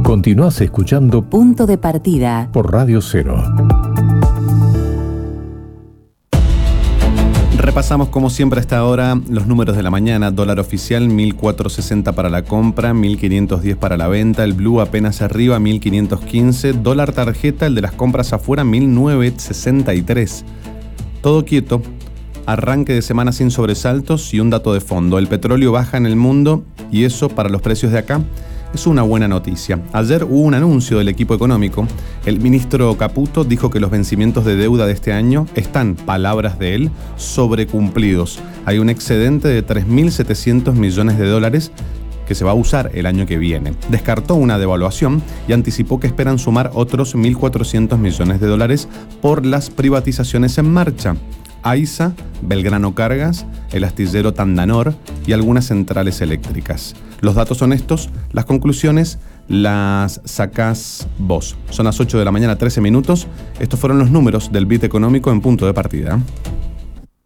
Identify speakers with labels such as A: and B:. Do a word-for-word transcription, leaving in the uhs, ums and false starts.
A: Continuás escuchando
B: Punto de Partida
A: por Radio Cero.
C: Repasamos como siempre a esta hora los números de la mañana. Dólar oficial mil cuatrocientos sesenta para la compra, mil quinientos diez para la venta. El blue apenas arriba, mil quinientos quince. Dólar tarjeta, el de las compras afuera, mil novecientos sesenta y tres. Todo quieto. Arranque de semana sin sobresaltos y un dato de fondo. El petróleo baja en el mundo y eso para los precios de acá es una buena noticia. Ayer hubo un anuncio del equipo económico. El ministro Caputo dijo que los vencimientos de deuda de este año están, palabras de él, sobrecumplidos. Hay un excedente de tres mil setecientos millones de dólares que se va a usar el año que viene. Descartó una devaluación y anticipó que esperan sumar otros mil cuatrocientos millones de dólares por las privatizaciones en marcha. AISA, Belgrano Cargas, el astillero Tandanor y algunas centrales eléctricas. Los datos son estos, las conclusiones las sacás vos. Son las ocho de la mañana, trece minutos. Estos fueron los números del Bit Económico en Punto de Partida.